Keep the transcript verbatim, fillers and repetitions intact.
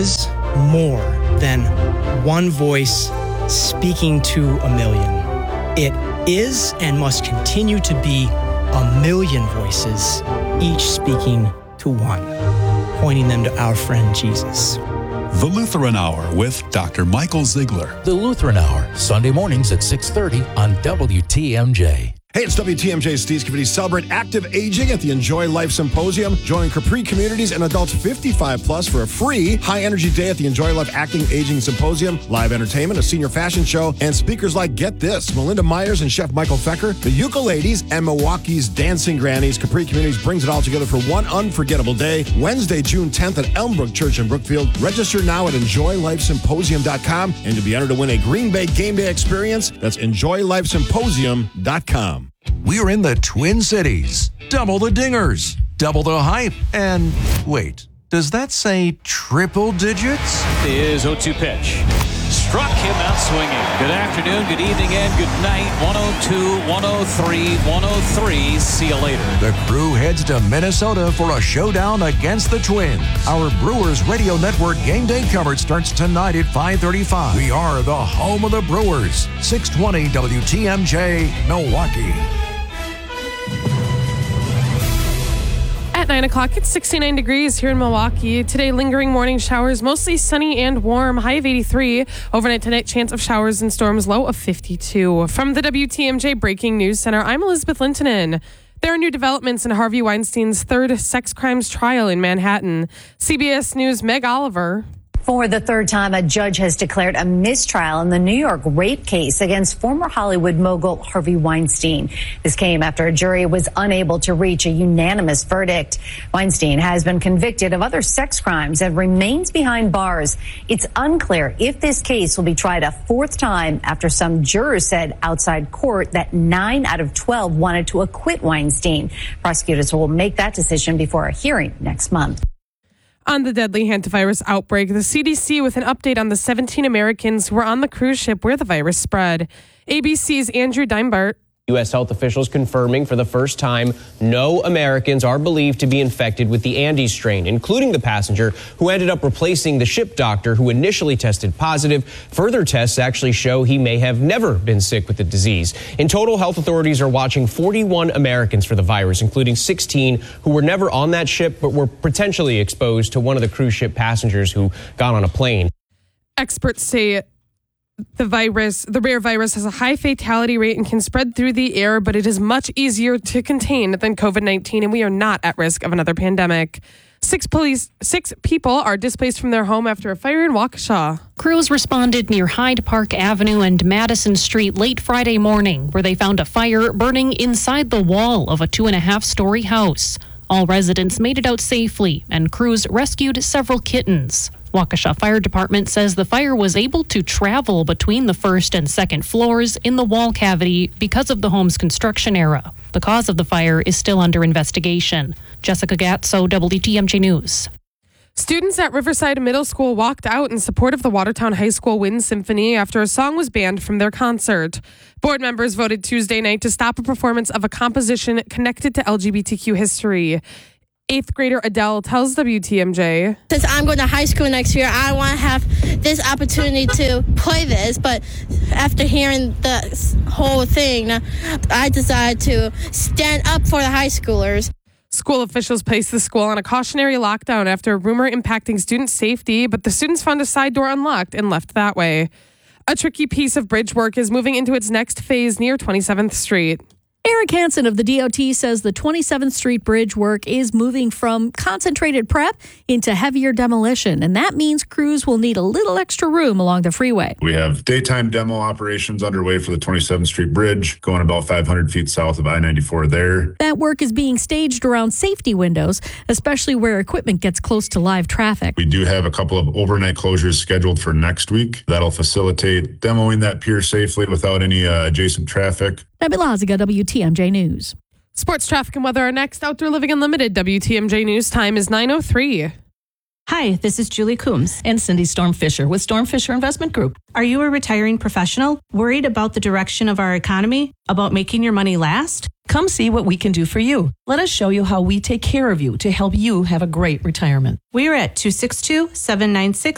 is more than one voice speaking to a million. It is and must continue to be a million voices, each speaking to one, pointing them to our friend Jesus. The Lutheran Hour with Doctor Michael Ziegler. The Lutheran Hour, Sunday mornings at six thirty on W T M J. Hey, it's W T M J's Steve Scavini. Celebrate active aging at the Enjoy Life Symposium. Join Capri communities and adults fifty-five plus for a free high-energy day at the Enjoy Life Acting Aging Symposium. Live entertainment, a senior fashion show, and speakers like, get this, Melinda Myers and Chef Michael Fecker, the Ukuleles, and Milwaukee's Dancing Grannies. Capri Communities brings it all together for one unforgettable day, Wednesday, June tenth at Elmbrook Church in Brookfield. Register now at enjoy life symposium dot com, and you'll be entered to win a Green Bay game day experience. That's enjoy life symposium dot com. We're in the Twin Cities. Double the dingers, double the hype, and wait, does that say triple digits? Is oh two pitch. Struck him out swinging. Good afternoon, good evening, and good night. one oh two, one oh three, one oh three. See you later. The crew heads to Minnesota for a showdown against the Twins. Our Brewers Radio Network game day coverage starts tonight at five thirty-five. We are the home of the Brewers. six twenty W T M J, Milwaukee. At nine o'clock, it's sixty-nine degrees here in Milwaukee. Today, lingering morning showers, mostly sunny and warm, high of eighty-three. Overnight tonight, chance of showers and storms, low of fifty-two. From the W T M J Breaking News Center, I'm Elizabeth Lintonen. There are new developments in Harvey Weinstein's third sex crimes trial in Manhattan. C B S News' Meg Oliver. For the third time, a judge has declared a mistrial in the New York rape case against former Hollywood mogul Harvey Weinstein. This came after a jury was unable to reach a unanimous verdict. Weinstein has been convicted of other sex crimes and remains behind bars. It's unclear if this case will be tried a fourth time after some jurors said outside court that nine out of twelve wanted to acquit Weinstein. Prosecutors will make that decision before a hearing next month. On the deadly hantavirus outbreak, the C D C with an update on the seventeen Americans who were on the cruise ship where the virus spread. A B C's Andrew Deinbart. U S health officials confirming for the first time no Americans are believed to be infected with the Andes strain, including the passenger who ended up replacing the ship doctor who initially tested positive. Further tests actually show he may have never been sick with the disease. In total, health authorities are watching forty-one Americans for the virus, including sixteen who were never on that ship but were potentially exposed to one of the cruise ship passengers who got on a plane. Experts say The virus, the rare virus has a high fatality rate and can spread through the air, but it is much easier to contain than COVID nineteen, and we are not at risk of another pandemic. Six police, six people are displaced from their home after a fire in Waukesha. Crews responded near Hyde Park Avenue and Madison Street late Friday morning, where they found a fire burning inside the wall of a two and a half story house. All residents made it out safely, and crews rescued several kittens. Waukesha Fire Department says the fire was able to travel between the first and second floors in the wall cavity because of the home's construction era. The cause of the fire is still under investigation. Jessica Gatso, W T M J News. Students at Riverside Middle School walked out in support of the Watertown High School Wind Symphony after a song was banned from their concert. Board members voted Tuesday night to stop a performance of a composition connected to L G B T Q history. Eighth grader Adele tells W T M J. Since I'm going to high school next year, I want to have this opportunity to play this. But after hearing the whole thing, I decided to stand up for the high schoolers. School officials placed the school on a cautionary lockdown after a rumor impacting student safety, but the students found a side door unlocked and left that way. A tricky piece of bridge work is moving into its next phase near twenty-seventh Street. Eric Hansen of the D O T says the twenty-seventh Street Bridge work is moving from concentrated prep into heavier demolition, and that means crews will need a little extra room along the freeway. We have daytime demo operations underway for the twenty-seventh Street Bridge, going about five hundred feet south of I ninety-four there. That work is being staged around safety windows, especially where equipment gets close to live traffic. We do have a couple of overnight closures scheduled for next week. That'll facilitate demoing that pier safely without any uh, adjacent traffic. Debbie Laziga, W T M J News. Sports, traffic, and weather are next. Outdoor Living Unlimited. W T M J News time is nine oh three. Hi, this is Julie Coombs and Cindy Storm Fisher with Storm Fisher Investment Group. Are you a retiring professional worried about the direction of our economy, about making your money last? Come see what we can do for you. Let us show you how we take care of you to help you have a great retirement. We are at two six two, seven nine six,